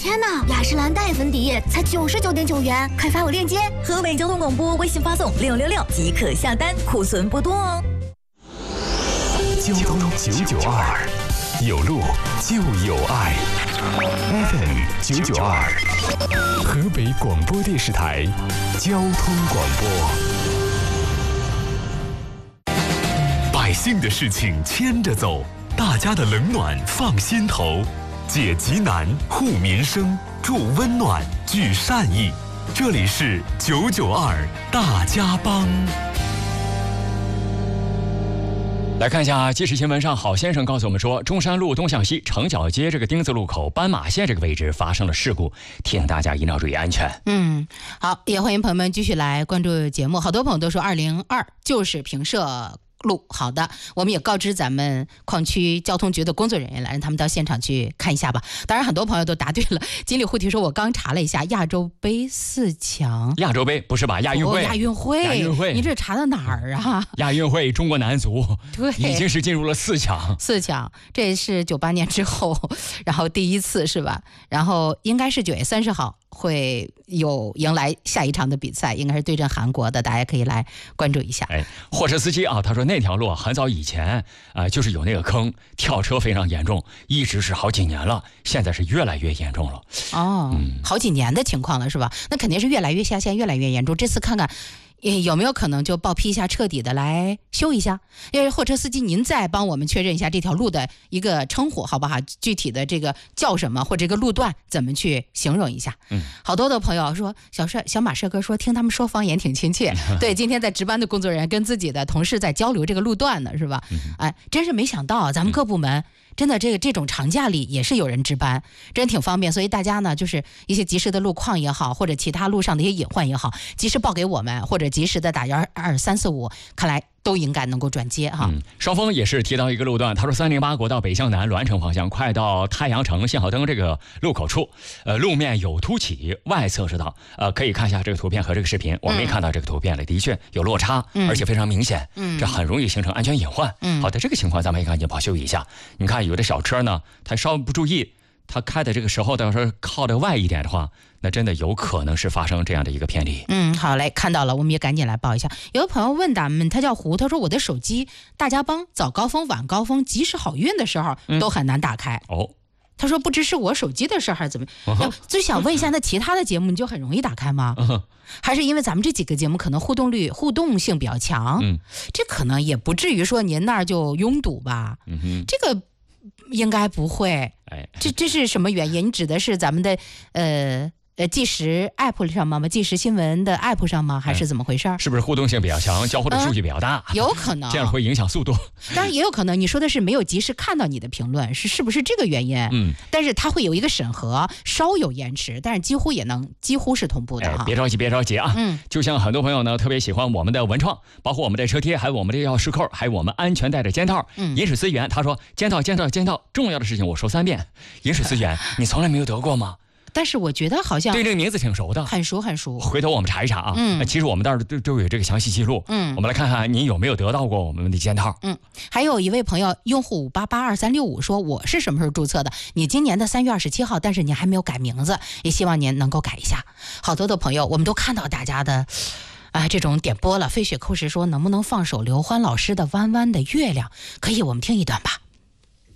天哪，雅诗兰黛粉底才99.9元，快发我链接。 河北交通广播微信发送666即可下单，库存不多哦。 交通992，有路就有爱。FM 992，河北广播电视台交通广播。百姓的事情牵着走，大家的冷暖放心头，解急难，护民生，助温暖，聚善意。这里是992大家帮。 来看一下即时新闻上，郝先生告诉我们说，中山路东向西城角街这个丁字路口斑马线这个位置发生了事故，提醒大家一定要注意安全。 好，也欢迎朋友们继续来关注节目。好多朋友都说202就是平射路。好的，我们也告知咱们矿区交通局的工作人员了，让他们到现场去看一下吧。当然很多朋友都答对了。锦鲤护体说，我刚查了一下亚洲杯4强。 亚洲杯不是吧？亚运会。 亚运会，你这查到哪儿啊？ 亚运会中国男足对已经是进入了4强。 4强，这是98年之后，然后第一次是吧？然后应该是9月30号会有迎来下一场的比赛，应该是对阵韩国的，大家可以来关注一下。 货车司机啊，他说那条路很早以前就是有那个坑，跳车非常严重，一直是好几年了，现在是越来越严重了。 好几年的情况了是吧？那肯定是越来越下线，越来越严重。这次看看有没有可能就报批一下，彻底的来修一下？因为货车司机，您再帮我们确认一下这条路的一个称呼好不好？具体的这个叫什么，或者这个路段怎么去形容一下？好多的朋友说，小马社哥说听他们说方言挺亲切。对，今天在值班的工作人员跟自己的同事在交流这个路段呢，是吧？真是没想到咱们各部门真的这种长假里也是有人值班，真挺方便。所以大家呢，就是一些及时的路况也好，或者其他路上的一些隐患也好，及时报给我们，或者及时的打12345，看来都应该能够转接哈。 双峰也是提到一个路段，他说308国道北向南栾城方向，快到太阳城信号灯这个路口处，路面有凸起，外侧车道，可以看一下这个图片和这个视频。我没看到这个图片了，的确有落差，而且非常明显，这很容易形成安全隐患。好的，这个情况咱们也赶紧保修一下。你看有的小车呢，他稍微不注意，他开的这个时候要是靠得外一点的话，那真的有可能是发生这样的一个偏离。 好嘞，看到了，我们也赶紧来报一下。有个朋友问咱们，他叫胡，他说我的手机大家帮早高峰、晚高峰、及时好运的时候都很难打开。他说不知是我手机的事还是怎么样，就想问一下，那其他的节目你就很容易打开吗？还是因为咱们这几个节目可能互动性比较强？这可能也不至于说您那儿就拥堵吧？这个应该不会。这是什么原因？你指的是咱们的即时 app 上吗？即时新闻的 app 上吗？还是怎么回事？ 是不是互动性比较强，交互的数据比较大？ 有可能， 这样会影响速度。 当然也有可能，你说的是没有及时看到你的评论，是不是这个原因？但是它会有一个审核，稍有延迟，但是几乎是同步的哈。 别着急啊！就像很多朋友呢特别喜欢我们的文创，包括我们的车贴，还有我们的钥匙扣，还有我们安全带的肩套。饮水思源他说肩套，重要的事情我说3遍。饮水思源，你从来没有得过吗？ 但是我觉得好像对这个名字挺熟的， 很熟。 回头我们查一查啊。其实我们倒是都有这个详细记录。我们来看看您有没有得到过我们的肩套。 还有一位朋友用户5882365说，我是什么时候注册的？你今年的3月27号，但是你还没有改名字，也希望您能够改一下。好多的朋友，我们都看到大家的这种点播了。飞雪扣石说，能不能放首刘欢老师的《弯弯的月亮》？可以，我们听一段吧。